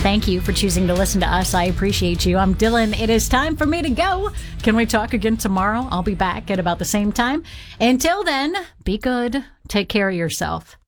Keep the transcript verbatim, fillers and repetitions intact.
Thank you for choosing to listen to us. I appreciate you. I'm Dylan. It is time for me to go. Can we talk again tomorrow? I'll be back at about the same time. Until then, be good. Take care of yourself.